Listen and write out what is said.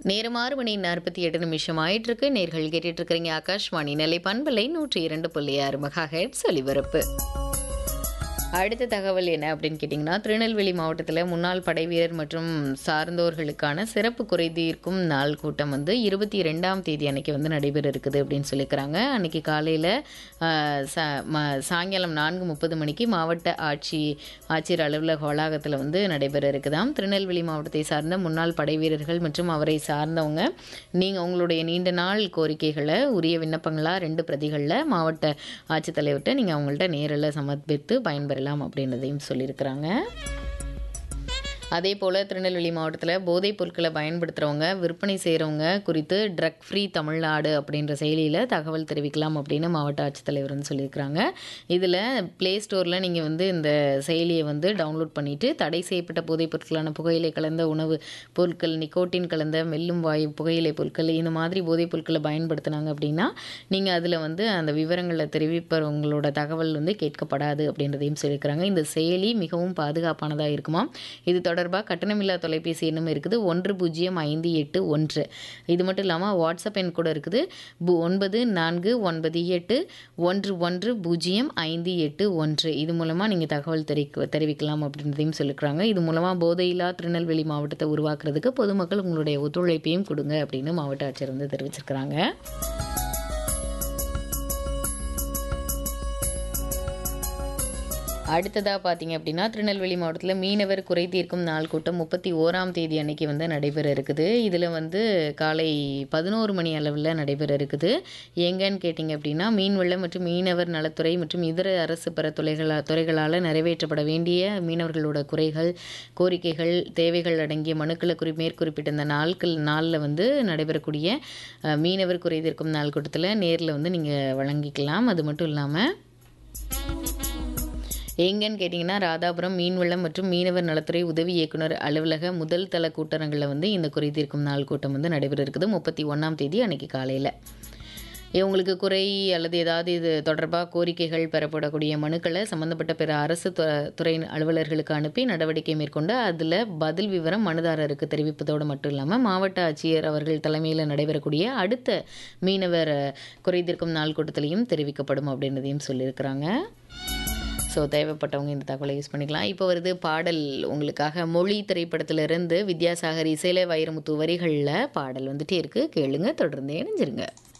நேரம் 6:48 ஆயிட்டிருக்கு. நேர்கள் கேட்டுட்டு இருக்கிறீங்க ஆகாஷ்வாணி நெல்லை பண்பலை 102.6 மெகாஹெர்ட்ஸ் ஒலிபரப்பு. அடுத்த தகவல் என்ன அப்படின்னு கேட்டிங்கன்னா, திருநெல்வேலி மாவட்டத்தில் முன்னாள் படைவீரர் மற்றும் சார்ந்தோர்களுக்கான சிறப்பு குறைதீர்க்கும் நாள் கூட்டம் வந்து 22ஆம் தேதி அன்னைக்கு வந்து நடைபெற இருக்குது அப்படின்னு சொல்லியிருக்கிறாங்க. அன்னைக்கு காலையில் சாயங்காலம் 4:30 மணிக்கு மாவட்ட ஆட்சியர் அலுவலக வளாகத்தில் வந்து நடைபெற இருக்குதாம். திருநெல்வேலி மாவட்டத்தை சார்ந்த முன்னாள் படைவீரர்கள் மற்றும் அவரை சார்ந்தவங்க நீங்கள் உங்களுடைய நீண்ட நாள் கோரிக்கைகளை உரிய விண்ணப்பங்களாக 2 பிரதிகளில் மாவட்ட ஆட்சித்தலைவர்கிட்ட நீங்கள் அவங்கள்ட்ட நேரில் சமர்ப்பித்து பயன்பெறலாம் அப்படின்றதையும் சொல்லியிருக்கிறாங்க. அதே போல் திருநெல்வேலி மாவட்டத்தில் போதைப் பொருட்களை பயன்படுத்துகிறவங்க விற்பனை செய்கிறவங்க குறித்து ட்ரக் ஃப்ரீ தமிழ்நாடு அப்படின்ற செயலியில் தகவல் தெரிவிக்கலாம் அப்படின்னு மாவட்ட ஆட்சித்தலைவர் வந்து சொல்லியிருக்கிறாங்க. இதில் ப்ளே ஸ்டோரில் நீங்கள் வந்து இந்த செயலியை வந்து டவுன்லோட் பண்ணிவிட்டு தடை செய்யப்பட்ட போதைப் பொருட்களான புகையிலை கலந்த உணவு பொருட்கள், நிக்கோட்டின் கலந்த மெல்லும் வாயு புகையிலை பொருட்கள், இந்த மாதிரி போதைப் பொருட்களை பயன்படுத்தினாங்க அப்படின்னா நீங்கள் அதில் வந்து அந்த விவரங்களை தெரிவிப்பவங்களோட தகவல் வந்து கேட்கப்படாது அப்படின்றதையும் சொல்லியிருக்கிறாங்க. இந்த செயலி மிகவும் பாதுகாப்பானதாக இருக்குமா. இது தொடர்பாக கட்டணமில்லா தொலைபேசி எண்ணும் இருக்குது 10581. இது மட்டும் இல்லாமல் வாட்ஸ்அப் எண் கூட இருக்குது 9498110581. இது மூலமாக நீங்கள் தகவல் தெரிவிக்கலாம் அப்படின்றதையும் சொல்லியிருக்கிறாங்க. இது மூலமாக போதையில்லா திருநெல்வேலி மாவட்டத்தை உருவாக்குறதுக்கு பொதுமக்கள் உங்களுடைய ஒத்துழைப்பையும் கொடுங்க அப்படின்னு மாவட்ட ஆட்சியர் வந்து தெரிவிச்சிருக்கிறாங்க. அடுத்ததாக பார்த்தீங்க அப்படின்னா, திருநெல்வேலி மாவட்டத்தில் மீனவர் குறை தீர்க்கும் நாள் கூட்டம் 31ஆம் தேதி அன்னைக்கு வந்து நடைபெற இருக்குது. இதில் வந்து காலை 11 மணி அளவில் நடைபெற இருக்குது. எங்கன்னு கேட்டிங்க அப்படின்னா, மீன்வளம் மற்றும் மீனவர் நலத்துறை மற்றும் இதர அரசு பிற துறைகளால் நிறைவேற்றப்பட வேண்டிய மீனவர்களோட குறைகள், கோரிக்கைகள், தேவைகள் அடங்கிய மனுக்களை மேற்குறிப்பிட்ட இந்த நாளில் வந்து நடைபெறக்கூடிய மீனவர் குறை தீர்க்கும் நாள் கூட்டத்தில் நேரில் வந்து நீங்கள் வழங்கிக்கலாம். அது மட்டும் இல்லாமல் எங்கன்னு கேட்டிங்கன்னா, ராதாபுரம் மீன்வளம் மற்றும் மீனவர் நலத்துறை உதவி இயக்குனர் அலுவலக முதல் தள கூட்டரங்கில் வந்து இந்த குறை தீர்க்கும் நாள் கூட்டம் வந்து நடைபெற இருக்குது 31ஆம் தேதி அன்னைக்கு காலையில். உங்களுக்கு குறை அல்லது ஏதாவது இது தொடர்பாக கோரிக்கைகள் பெறப்படக்கூடிய மனுக்களை சம்மந்தப்பட்ட பிற அரசு துறை அலுவலர்களுக்கு அனுப்பி நடவடிக்கை மேற்கொண்டு அதில் பதில் விவரம் மனுதாரருக்கு தெரிவிப்பதோடு மட்டும் இல்லாமல் மாவட்ட ஆட்சியர் அவர்கள் தலைமையில் நடைபெறக்கூடிய அடுத்த மீனவர் குறை தீர்க்கும் நாள் கூட்டத்திலையும் தெரிவிக்கப்படும் அப்படின்றதையும் சொல்லியிருக்கிறாங்க. ஸோ தேவைப்பட்டவங்க இந்த தகவலை யூஸ் பண்ணிக்கலாம். இப்போ வருது பாடல் உங்களுக்காக. மொழி திரைப்படத்திலிருந்து வித்யாசாகர் இசையில வைரமுத்து வரிகளில் பாடல் வந்துட்டே இருக்குது. கேளுங்க, தொடர்ந்து இணைஞ்சிருங்க.